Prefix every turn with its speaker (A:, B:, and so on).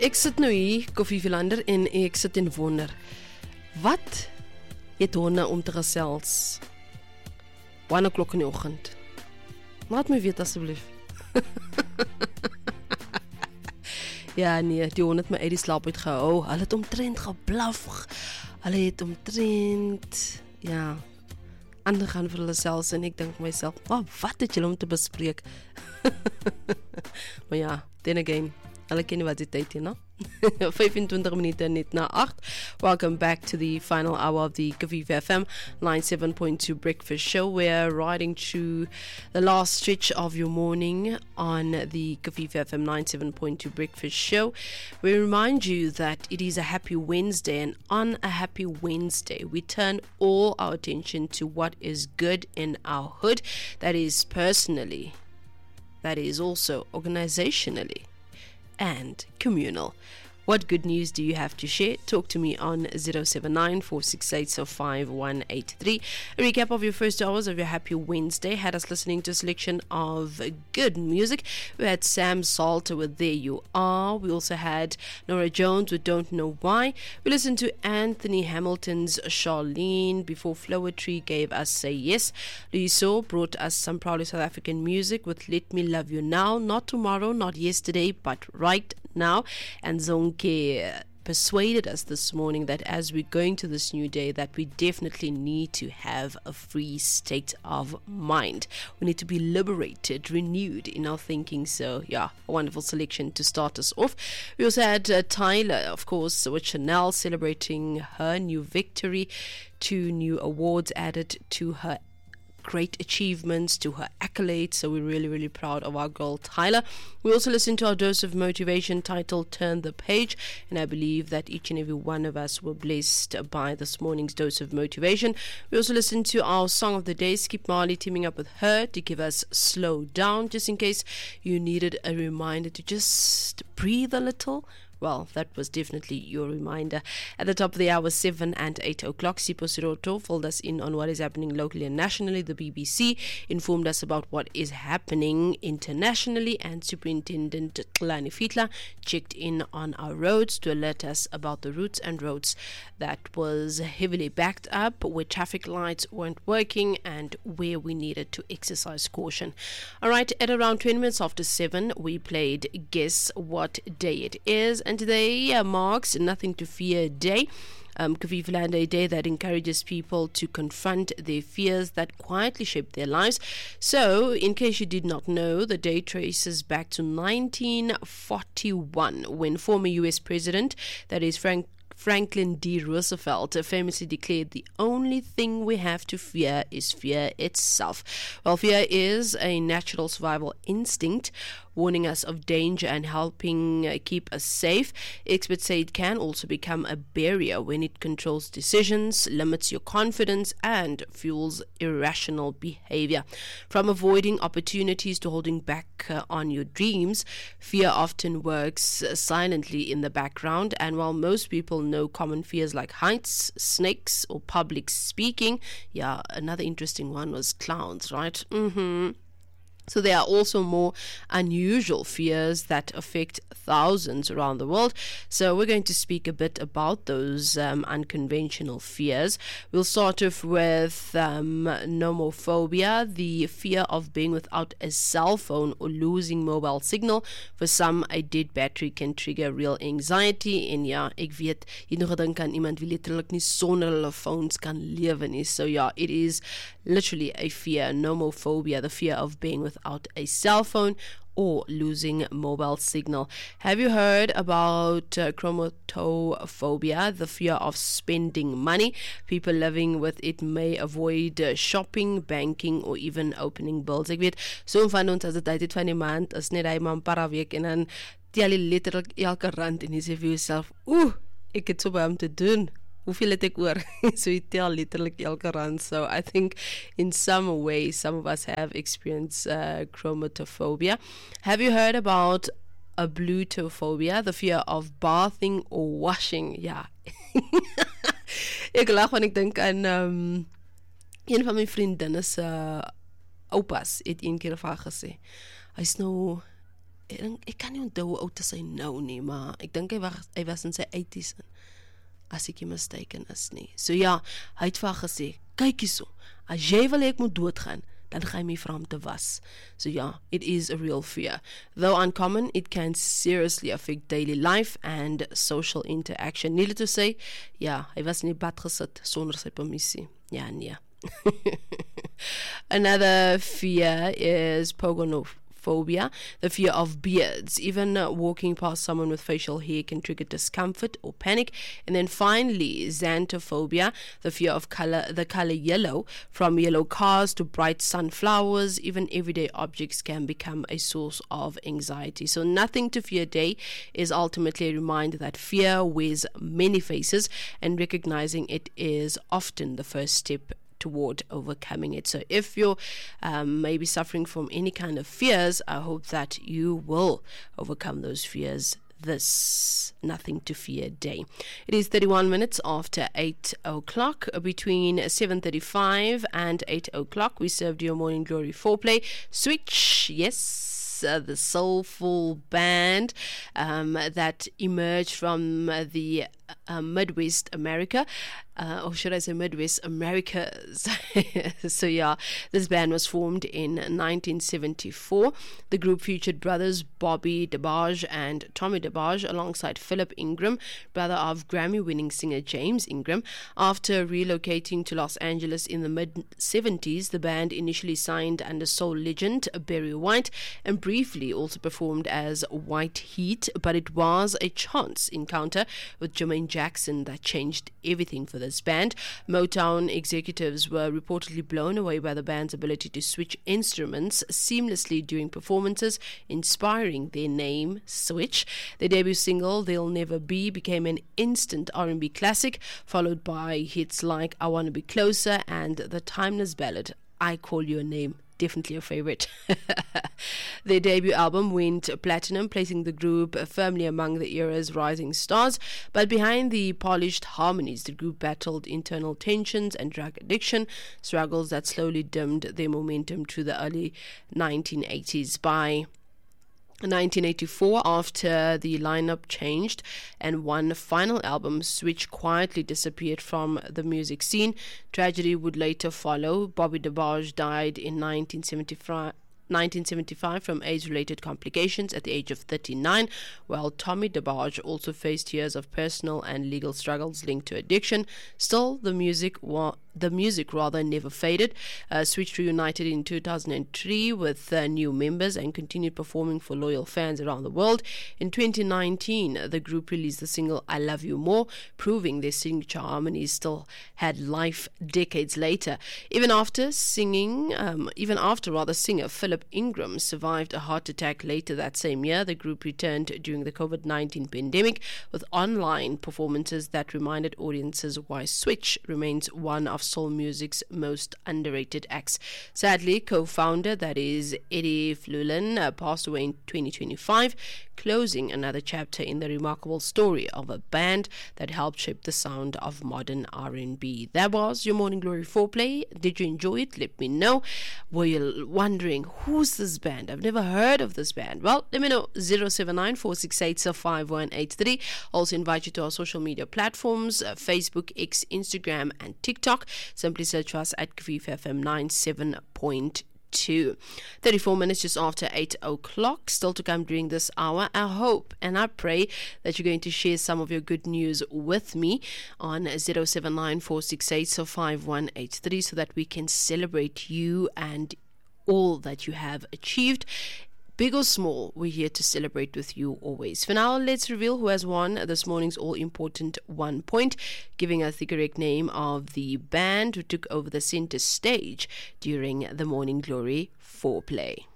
A: Ek sit nou hier, Koffievelander, en ek sit en wonder, wat het honde om te gesels? 1 o'clock in die oggend. Laat my weet asseblief. Ja nee, die honde het my uit die slaap uitgehou. Hulle het omtrent geblaf. Hulle het omtrent, ja, aangegaan vir hulle selfs en ek dink myself, wat het julle om te bespreek? Maar ja, then again, hulle ken nie wat die tyd hier, no? 25 minute net na 8. Welcome back to the final hour of the Kaviv FM 97.2 Breakfast Show. We're riding through the last stretch of your morning on the Kaviv FM 97.2 Breakfast Show. We remind you that it is a happy Wednesday, and on a happy Wednesday, we turn all our attention to what is good in our hood. That is personally, that is also organizationally, and communal. What good news do you have to share? Talk to me on 079-468-5183. A recap of your first 2 hours of your happy Wednesday had us listening to a selection of good music. We had Sam Salter with There You Are. We also had Nora Jones with Don't Know Why. We listened to Anthony Hamilton's Charlene before Floetry gave us Say Yes. Luiso brought us some proudly South African music with Let Me Love You Now. Not tomorrow, not yesterday, but right now. And Zonke persuaded us this morning that as we're going to this new day, that we definitely need to have a free state of mind. We need to be liberated, renewed in our thinking. So yeah, a wonderful selection to start us off. We also had Tyler, of course, with Chanel celebrating her new victory, 2 new awards added to her great achievements, to her accolades. So we're really, really proud of our girl Tyler. We also listened to our dose of motivation titled Turn the Page, and I believe that each and every one of us were blessed by this morning's dose of motivation. We also listened to our song of the day, Skip Marley teaming up with her to give us Slow Down, just in case you needed a reminder to just breathe a little. Well, that was definitely your reminder. At the top of the hour, 7 and 8 o'clock, Sipho Siroto filled us in on what is happening locally and nationally. The BBC informed us about what is happening internationally, and Superintendent Tlani Fitla checked in on our roads to alert us about the routes and roads that was heavily backed up, where traffic lights weren't working, and where we needed to exercise caution. All right, at around 20 minutes after 7, we played Guess What Day It Is. And today marks Nothing to Fear Day. Kaviv, a day that encourages people to confront their fears that quietly shape their lives. So, in case you did not know, the day traces back to 1941, when former U.S. President, that is Franklin D. Roosevelt, famously declared the only thing we have to fear is fear itself. Well, fear is a natural survival instinct, warning us of danger and helping keep us safe. Experts say it can also become a barrier when it controls decisions, limits your confidence, and fuels irrational behavior. From avoiding opportunities to holding back on your dreams, fear often works silently in the background. And while most people know common fears like heights, snakes, or public speaking, yeah, another interesting one was clowns, right? So there are also more unusual fears that affect thousands around the world. So we're going to speak a bit about those unconventional fears. We'll start off with nomophobia, the fear of being without a cell phone or losing mobile signal. For some, a dead battery can trigger real anxiety. En ja, ek weet, jy nog gedink aan iemand wie letterlik nie sonder hulle phones kan lewe nie. So yeah, it is literally a fear, nomophobia, the fear of being without a cell phone or losing mobile signal. Have you heard about chromatophobia, the fear of spending money? People living with it may avoid shopping, banking, or even opening bills. Ek weet, so van ons as dit uit het van die maand is net hy maar 'n paar week en dan tel jy letterlik elke rand en jy sê vir jouself, ek het so baie om te doen. Hoeveel het ek oor? So you tell literally elke rand. So I think in some way, some of us have experienced chromatophobia. Have you heard about a blutophobia, the fear of bathing or washing? Ja. Ek lag wanneer ek dink aan een van my vriendinne se oupas het een keer vir haar gesê. Hy's nou ek kan nie onthou hoe oud is hy nou nie, maar ek dink hy was in sy 80s, as ek nie mistaken is nie. So ja, hy het vir haar gesê, kyk hierso, as jy wil ek moet doodgaan, dan ga jy my vra om te was. So ja, it is a real fear. Though uncommon, it can seriously affect daily life and social interaction. Needless to say, ja, hy was in die bad gesit sonder sy permissie. Ja, nee. Another fear is pogonophobia, the fear of beards. Even walking past someone with facial hair can trigger discomfort or panic. And then finally, xanthophobia, the fear of the color yellow. From yellow cars to bright sunflowers, even everyday objects can become a source of anxiety. So nothing to fear day is ultimately a reminder that fear wears many faces, and recognizing it is often the first step toward overcoming it. So if you're maybe suffering from any kind of fears, I hope that you will overcome those fears this Nothing to Fear day. It is 31 minutes after 8 o'clock. Between 7:35 and 8 o'clock, we served your Morning Glory foreplay. Switch, yes, the soulful band that emerged from the Midwest America, or should I say Midwest Americas. So yeah, this band was formed in 1974. The group featured brothers Bobby DeBarge and Tommy DeBarge alongside Philip Ingram, brother of Grammy-winning singer James Ingram. After relocating to Los Angeles in the mid-70s, the band initially signed under soul legend Barry White and briefly also performed as White Heat, but it was a chance encounter with Jermaine Jackson that changed everything for this band. Motown executives were reportedly blown away by the band's ability to switch instruments seamlessly during performances, inspiring their name, Switch. Their debut single, They'll Never Be, became an instant R&B classic, followed by hits like I Wanna Be Closer and the timeless ballad I Call Your Name. Definitely a favorite. Their debut album went platinum, placing the group firmly among the era's rising stars. But behind the polished harmonies, the group battled internal tensions and drug addiction, struggles that slowly dimmed their momentum to the early 1980s. By 1984, after the lineup changed and one final album, Switch quietly disappeared from the music scene. Tragedy would later follow. Bobby DeBarge died in 1975 from AIDS-related complications at the age of 39, while Tommy DeBarge also faced years of personal and legal struggles linked to addiction. Still, the music never faded. Switch reunited in 2003 with new members and continued performing for loyal fans around the world. In 2019, the group released the single I Love You More, proving their signature harmonies still had life decades later. Even after singer Philip Ingram survived a heart attack later that same year, the group returned during the COVID-19 pandemic with online performances that reminded audiences why Switch remains one of soul music's most underrated acts. Sadly, co-founder, that is Eddie Flulan, passed away in 2025, closing another chapter in the remarkable story of a band that helped shape the sound of modern R&B. That was your Morning Glory foreplay. Did you enjoy it? Let me know. Were you wondering, who's this band? I've never heard of this band. Well, let me know. 079-468-5183. Also invite you to our social media platforms, Facebook, X, Instagram, and TikTok. Simply search for us at Kviv FM 97.2. 34 minutes just after 8 o'clock. Still to come during this hour. I hope and I pray that you're going to share some of your good news with me on 079-468-5183 so that we can celebrate you and all that you have achieved. Big or small, we're here to celebrate with you always. For now, let's reveal who has won this morning's all-important 1 point, giving us the correct name of the band who took over the center stage during the Morning Glory foreplay.